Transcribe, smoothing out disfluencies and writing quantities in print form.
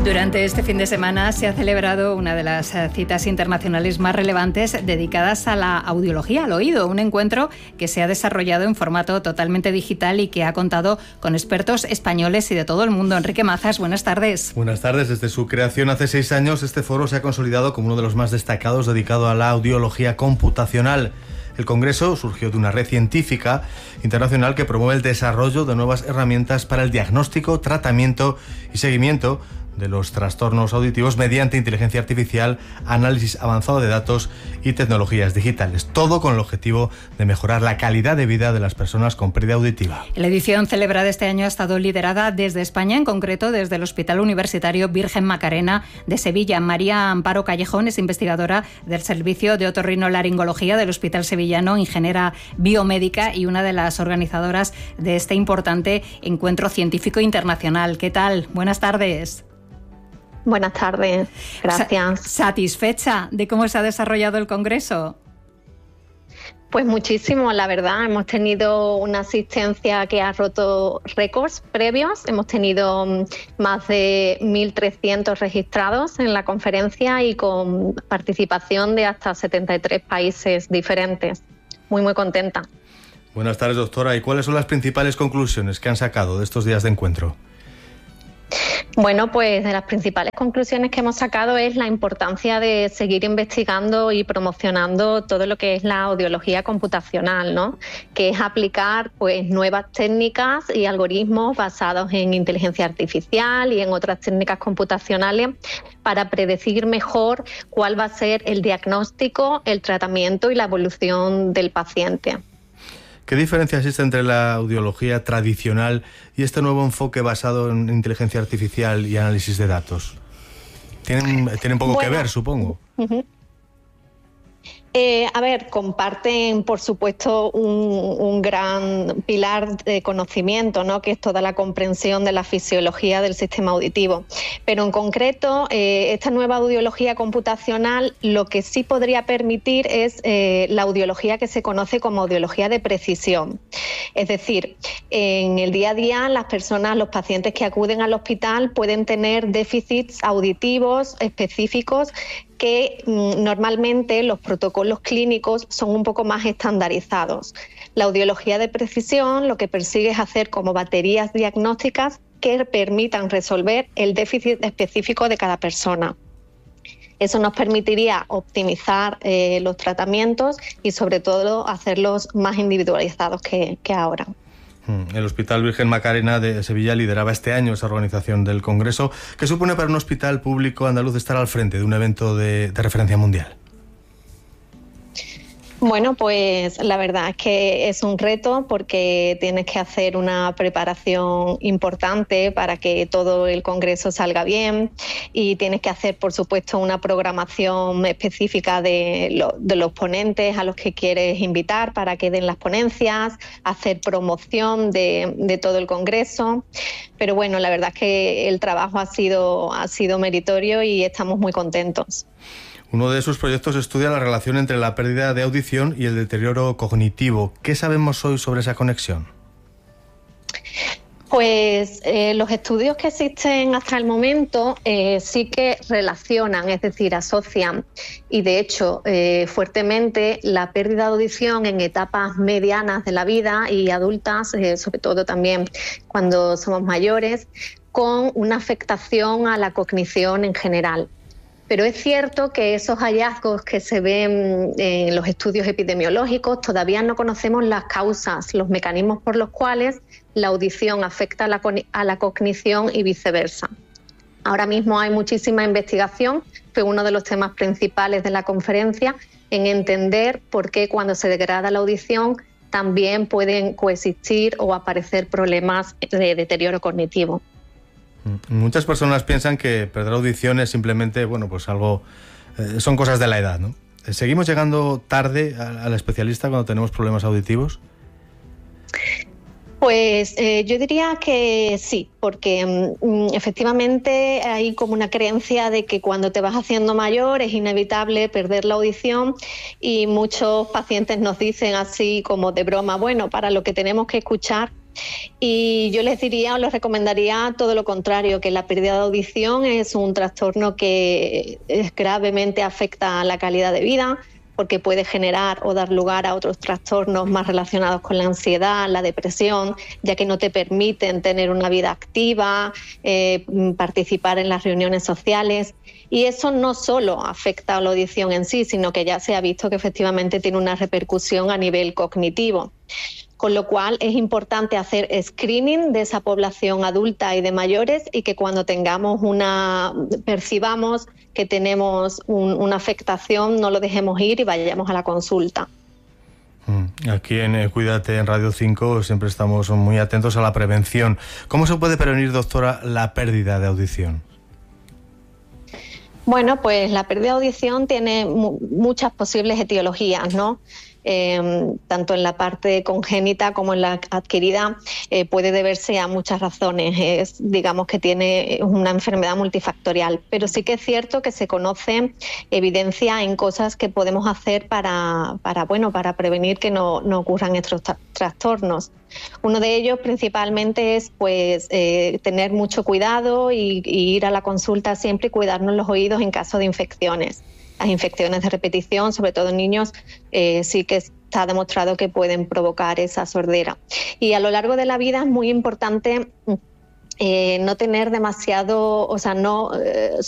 Durante este fin de semana se ha celebrado una de las citas internacionales más relevantes dedicadas a la audiología, al oído, un encuentro que se ha desarrollado en formato totalmente digital y que ha contado con expertos españoles y de todo el mundo. Enrique Mazas, buenas tardes. Buenas tardes. Desde su creación hace 6 años, este foro se ha consolidado como uno de los más destacados dedicado a la audiología computacional. El Congreso surgió de una red científica internacional que promueve el desarrollo de nuevas herramientas para el diagnóstico, tratamiento y seguimiento de los trastornos auditivos mediante inteligencia artificial, análisis avanzado de datos y tecnologías digitales. Todo con el objetivo de mejorar la calidad de vida de las personas con pérdida auditiva. La edición celebrada este año ha estado liderada desde España, en concreto desde el Hospital Universitario Virgen Macarena de Sevilla. María Amparo Callejón es investigadora del Servicio de Otorrinolaringología del Hospital Sevillano, ingeniera biomédica y una de las organizadoras de este importante encuentro científico internacional. ¿Qué tal? Buenas tardes. Buenas tardes, gracias. ¿Satisfecha de cómo se ha desarrollado el Congreso? Pues muchísimo, la verdad. Hemos tenido una asistencia que ha roto récords previos. Hemos tenido más de 1.300 registrados en la conferencia y con participación de hasta 73 países diferentes. Muy, muy contenta. Buenas tardes, doctora. ¿Y cuáles son las principales conclusiones que han sacado de estos días de encuentro? Bueno, pues de las principales conclusiones que hemos sacado es la importancia de seguir investigando y promocionando todo lo que es la audiología computacional, ¿no? Que es aplicar pues nuevas técnicas y algoritmos basados en inteligencia artificial y en otras técnicas computacionales para predecir mejor cuál va a ser el diagnóstico, el tratamiento y la evolución del paciente. ¿Qué diferencia existe entre la audiología tradicional y este nuevo enfoque basado en inteligencia artificial y análisis de datos? Tienen poco que ver, supongo. Uh-huh. Comparten, por supuesto, un gran pilar de conocimiento, ¿no? Que es toda la comprensión de la fisiología del sistema auditivo. Pero en concreto, esta nueva audiología computacional lo que sí podría permitir es la audiología que se conoce como audiología de precisión. Es decir, en el día a día las personas, los pacientes que acuden al hospital pueden tener déficits auditivos específicos que normalmente los protocolos clínicos son un poco más estandarizados. La audiología de precisión lo que persigue es hacer como baterías diagnósticas que permitan resolver el déficit específico de cada persona. Eso nos permitiría optimizar los tratamientos y sobre todo hacerlos más individualizados que ahora. El Hospital Virgen Macarena de Sevilla lideraba este año esa organización del Congreso. ¿Qué supone para un hospital público andaluz estar al frente de un evento de referencia mundial? Bueno, pues la verdad es que es un reto porque tienes que hacer una preparación importante para que todo el congreso salga bien y tienes que hacer, por supuesto, una programación específica de los ponentes a los que quieres invitar para que den las ponencias, hacer promoción de todo el congreso. Pero bueno, la verdad es que el trabajo ha sido meritorio y estamos muy contentos. Uno de sus proyectos estudia la relación entre la pérdida de audición y el deterioro cognitivo. ¿Qué sabemos hoy sobre esa conexión? Pues los estudios que existen hasta el momento sí que relacionan, es decir, asocian y de hecho fuertemente la pérdida de audición en etapas medianas de la vida y adultas, sobre todo también cuando somos mayores, con una afectación a la cognición en general. Pero es cierto que esos hallazgos que se ven en los estudios epidemiológicos todavía no conocemos las causas, los mecanismos por los cuales la audición afecta a la cognición y viceversa. Ahora mismo hay muchísima investigación, fue uno de los temas principales de la conferencia, en entender por qué cuando se degrada la audición también pueden coexistir o aparecer problemas de deterioro cognitivo. Muchas personas piensan que perder audición es simplemente, pues algo, son cosas de la edad, ¿no? ¿Seguimos llegando tarde al especialista cuando tenemos problemas auditivos? Pues yo diría que sí, porque efectivamente hay como una creencia de que cuando te vas haciendo mayor es inevitable perder la audición y muchos pacientes nos dicen así como de broma, bueno, para lo que tenemos que escuchar Y yo les diría o les recomendaría todo lo contrario, que la pérdida de audición es un trastorno que gravemente afecta a la calidad de vida, porque puede generar o dar lugar a otros trastornos más relacionados con la ansiedad, la depresión, ya que no te permiten tener una vida activa, participar en las reuniones sociales. Y eso no solo afecta a la audición en sí, sino que ya se ha visto que efectivamente tiene una repercusión a nivel cognitivo. Con lo cual es importante hacer screening de esa población adulta y de mayores, y que cuando percibamos que tenemos una afectación, no lo dejemos ir y vayamos a la consulta. Aquí en Cuídate en Radio 5 siempre estamos muy atentos a la prevención. ¿Cómo se puede prevenir, doctora, la pérdida de audición? Bueno, pues la pérdida de audición tiene muchas posibles etiologías, ¿no? Tanto en la parte congénita como en la adquirida, puede deberse a muchas razones. Digamos que tiene una enfermedad multifactorial, pero sí que es cierto que se conoce evidencia en cosas que podemos hacer para prevenir que no ocurran estos trastornos. Uno de ellos principalmente es tener mucho cuidado y ir a la consulta siempre y cuidarnos los oídos en caso de infecciones. Las infecciones de repetición, sobre todo en niños, sí que está demostrado que pueden provocar esa sordera. Y a lo largo de la vida es muy importante no tener demasiado, no